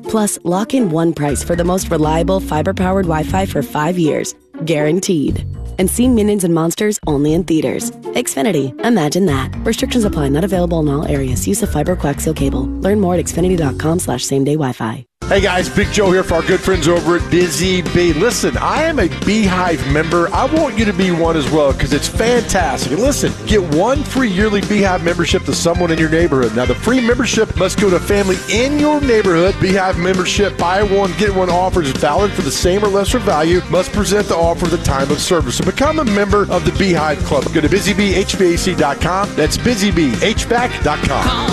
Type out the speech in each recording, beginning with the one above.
Plus, lock in one price for the most reliable fiber-powered Wi-Fi for 5 years. Guaranteed. And see Minions and Monsters only in theaters. Xfinity. Imagine that. Restrictions apply. Not available in all areas. Use of fiber coaxial cable. Learn more at xfinity.com/same-day Wi-Fi. Hey guys, Big Joe here for our good friends over at Busy Bee. Listen, I am a Beehive member. I want you to be one as well because it's fantastic. And listen, get one free yearly Beehive membership to someone in your neighborhood. Now, the free membership must go to a family in your neighborhood. Beehive membership, buy one, get one offer is valid for the same or lesser value. Must present the offer at the time of service. So become a member of the Beehive Club. Go to busybeehvac.com. That's busybeehvac.com. Call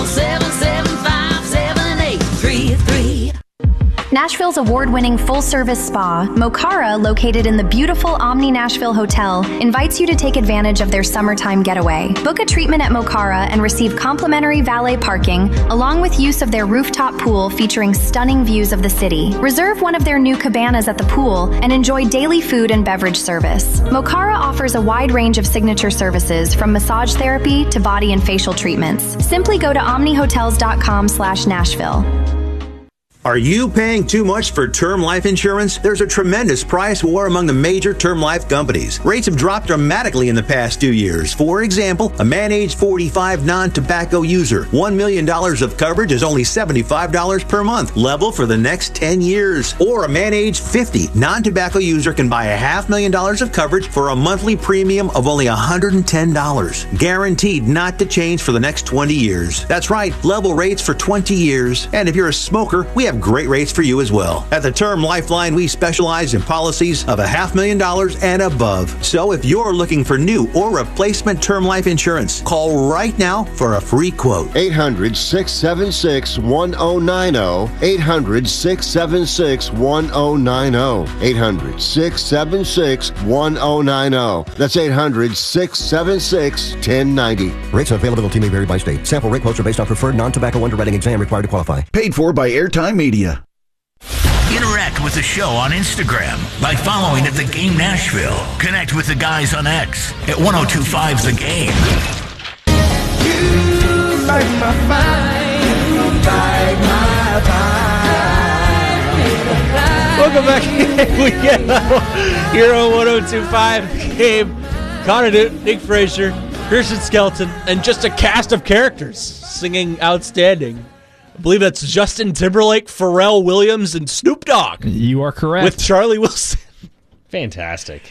775-7833. Nashville's award-winning full-service spa, Mokara, located in the beautiful Omni Nashville Hotel, invites you to take advantage of their summertime getaway. Book a treatment at Mokara and receive complimentary valet parking, along with use of their rooftop pool featuring stunning views of the city. Reserve one of their new cabanas at the pool and enjoy daily food and beverage service. Mokara offers a wide range of signature services, from massage therapy to body and facial treatments. Simply go to omnihotels.com/Nashville. Are you paying too much for term life insurance? There's a tremendous price war among the major term life companies. Rates have dropped dramatically in the past 2 years. For example, a man age 45 non-tobacco user, $1 million of coverage is only $75 per month, level for the next 10 years. Or a man age 50 non-tobacco user can buy $500,000 of coverage for a monthly premium of only $110, guaranteed not to change for the next 20 years. That's right, level rates for 20 years. And if you're a smoker, we have great rates for you as well. At the Term Lifeline, we specialize in policies of $500,000 and above. So if you're looking for new or replacement term life insurance, call right now for a free quote. 800-676-1090. 800-676-1090. 800-676-1090. That's 800-676-1090. Rates and availability may vary by state. Sample rate quotes are based on preferred non-tobacco underwriting exam required to qualify. Paid for by Airtime Media. Interact with the show on Instagram by following at The Game Nashville. Connect with the guys on X at 1025 The Game. You like my fine, you like my fine. Welcome back. We get here on 1025 The Game. Connor Newton, Nick Frazier, Christian Skelton, and just a cast of characters singing outstanding. I believe that's Justin Timberlake, Pharrell Williams, and Snoop Dogg. You are correct. With Charlie Wilson. Fantastic.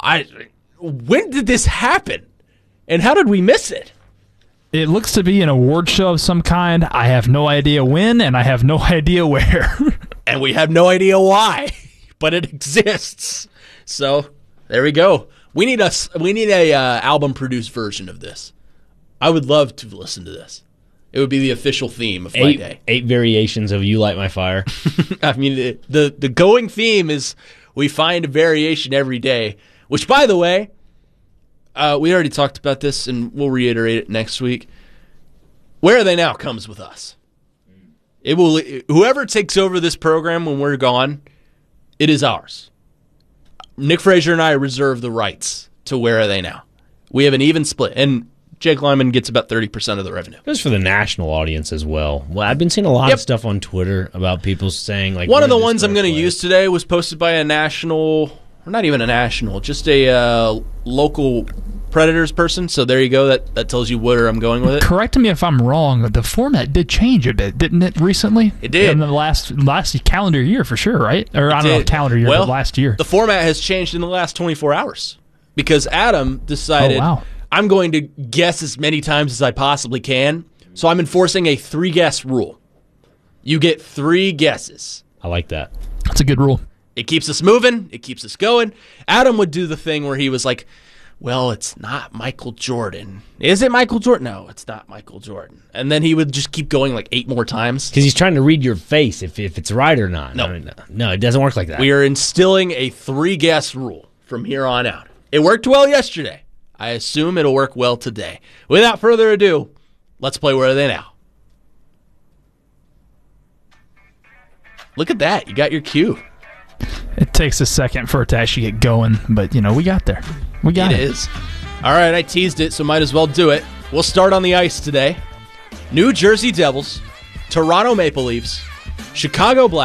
When did this happen? And how did we miss it? It looks to be an award show of some kind. I have no idea when, and I have no idea where. And we have no idea why, but it exists. So there we go. We need a album-produced version of this. I would love to listen to this. It would be the official theme of my day. 8 variations of You Light My Fire. I mean, the going theme is we find a variation every day, which, by the way, we already talked about this, and we'll reiterate it next week. Where Are They Now comes with us. It will. Whoever takes over this program when we're gone, it is ours. Nick Frazier and I reserve the rights to Where Are They Now. We have an even split, and Jake Lyman gets about 30% of the revenue. It was for the national audience as well. Well, I've been seeing a lot of stuff on Twitter about people saying, like, one of the ones I'm going to use today was posted by a national, or not even a national, just a local Predators person. So there you go. That tells you where I'm going with it. Correct me if I'm wrong, but the format did change a bit, didn't it, recently? It did. In the last calendar year, for sure, right? Or I don't know, calendar year, but last year. The format has changed in the last 24 hours because Adam decided, I'm going to guess as many times as I possibly can, so I'm enforcing a 3-guess rule. You get 3 guesses. I like that. That's a good rule. It keeps us moving. It keeps us going. Adam would do the thing where he was like, well, it's not Michael Jordan. Is it Michael Jordan? No, it's not Michael Jordan. And then he would just keep going like 8 more times. Because he's trying to read your face if it's right or not. No. No, it doesn't work like that. We are instilling a 3-guess rule from here on out. It worked well yesterday. I assume it'll work well today. Without further ado, let's play Where Are They Now? Look at that. You got your cue. It takes a second for it to actually get going, but, we got there. We got it. It is. All right, I teased it, so might as well do it. We'll start on the ice today. New Jersey Devils, Toronto Maple Leafs, Chicago Blackhawks,